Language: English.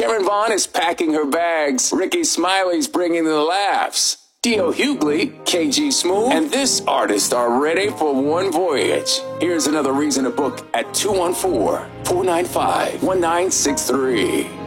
Karen Vaughn is packing her bags. Ricky Smiley's bringing the laughs. Dio Hughley, KG Smooth, and this artist are ready for one voyage. Here's another reason to book at 214-495-1963.